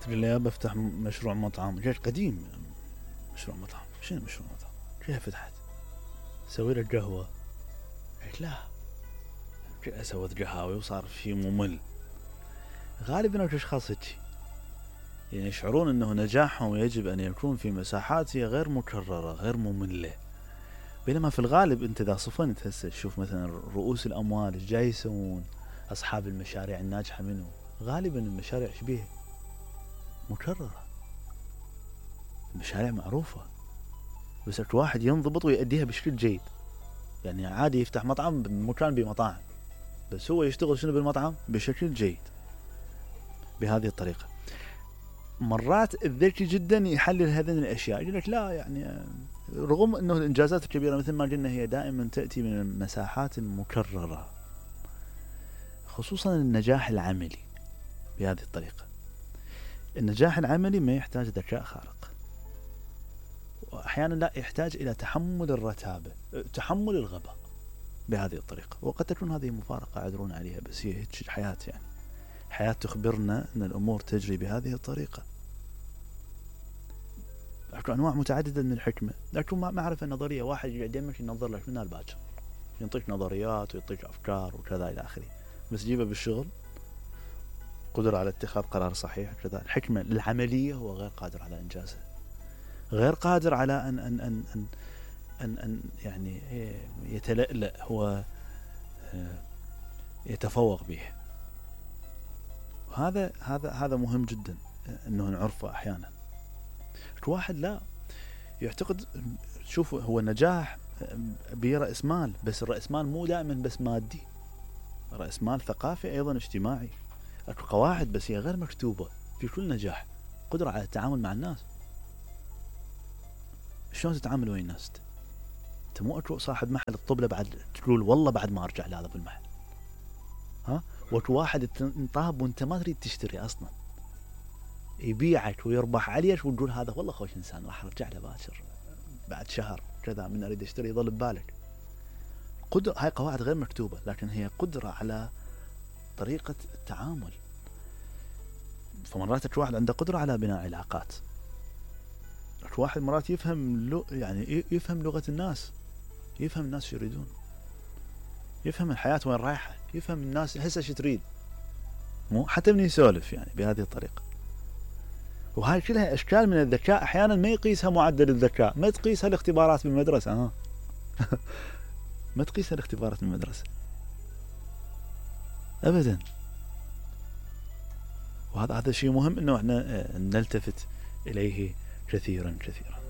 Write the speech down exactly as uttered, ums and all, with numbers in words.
تقول لي يابا افتح مشروع مطعم، جيت قديم مشروع مطعم، شنو مشروع مطعم؟ كيف فتحت؟ سوي له قهوة. قلت لا، سويت قهاوي وصار شيء ممل. غالبا الاشخاص هيك يعني يشعرون انه نجاحهم يجب ان يكون في مساحات هي غير مكررة غير مملة، بينما في الغالب انت اذا صفنت هسه تشوف مثلا رؤوس الاموال ايش جاي يسوون، اصحاب المشاريع الناجحة منه غالبا المشاريع شبيه مكررة، مشاريع معروفة بس واحد ينضبط ويأديها بشكل جيد. يعني عادي يفتح مطعم بمكان بمطاعم بس هو يشتغل شنو بالمطعم بشكل جيد بهذه الطريقة. مرات الذكي جدا يحلل هذه الاشياء، يقول لك لا يعني رغم انه الانجازات الكبيرة مثل ما قلنا هي دائما تأتي من المساحات المكررة، خصوصا النجاح العملي بهذه الطريقة. النجاح العملي ما يحتاج ذكاء خارق، واحيانا لا يحتاج الى تحمل الرتابة، تحمل الغباء بهذه الطريقة. وقد تكون هذه مفارقة اعذرون عليها بس هي الحياة، يعني حياة تخبرنا ان الامور تجري بهذه الطريقة. اكو انواع متعددة من الحكمة، لكن معرفة نظرية واحد يقعد يمك ينظر لك من الباكر يعطيك نظريات ويعطيك افكار وكذا الى اخره، بس جيبه بالشغل قدرة على اتخاذ قرار صحيح كذا. الحكمة العملية هو غير قادر على انجازها، غير قادر على ان ان ان ان, أن, أن يعني يتلألأ هو يتفوق به. هذا هذا هذا مهم جدا انه نعرفه. احيانا واحد لا يعتقد، شوف هو النجاح برأس مال، بس الرأس مال مو دائما بس مادي، رأس مال ثقافي ايضا اجتماعي. اكو قواعد بس هي غير مكتوبة في كل نجاح، قدرة على التعامل مع الناس. شلون تتعامل ويا الناس؟ انت مو اكو صاحب محل الطبلة بعد تقول والله بعد ما ارجع لهذا بالمحل، ها؟ واكو واحد انطاب وانت ما تريد تشتري اصلا، يبيعك ويربح عليك وتقول هذا والله خوش انسان راح ارجع له باكر بعد شهر كذا من اريد اشتري، يظل ببالك. قدرة، هاي قواعد غير مكتوبة لكن هي قدرة على طريقة التعامل. فمرات اكو واحد عنده قدرة على بناء علاقات، اكو واحد مرات يفهم لو يعني يفهم لغة الناس، يفهم الناس شو يريدون، يفهم الحياة وين رايحة، يفهم الناس هسه شو تريد، مو حتى من يسولف يعني بهذه الطريقة. وهاي كلها اشكال من الذكاء، احيانا ما يقيسها معدل الذكاء، ما تقيسها الاختبارات بالمدرسة، ها ما تقيسها الاختبارات بالمدرسة ابدا. وهذا هذا شيء مهم انه احنا نلتفت اليه كثيرا كثيرا.